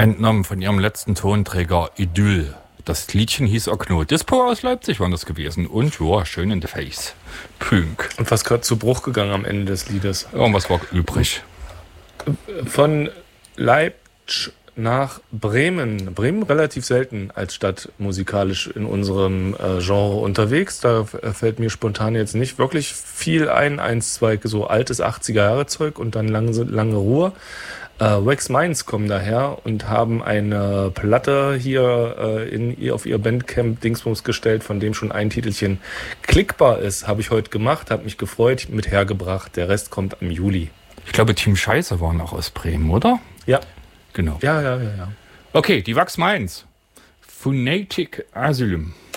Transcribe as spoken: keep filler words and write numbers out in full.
Entnommen von ihrem letzten Tonträger Idyll. Das Liedchen hieß Okno. Dispo aus Leipzig waren das gewesen. Und ja, schön in the face. Pünk. Und was gerade zu Bruch gegangen am Ende des Liedes? Irgendwas war übrig. Von Leipzig nach Bremen. Bremen relativ selten als Stadt musikalisch in unserem äh, Genre unterwegs. Da f- fällt mir spontan jetzt nicht wirklich viel ein. Eins, zwei so altes achtziger-Jahre-Zeug und dann lange, lange Ruhe. Äh, Wax Minds kommen daher und haben eine Platte hier äh, in, ihr- auf ihr Bandcamp-Dingsbums gestellt, von dem schon ein Titelchen klickbar ist. Habe ich heute gemacht, habe mich gefreut, mit hergebracht. Der Rest kommt im Juli. Ich glaube, Team Scheiße waren auch aus Bremen, oder? Ja, Genau. ja, ja, ja, ja. Okay, die Wax Mainz. Phonetic Asylum.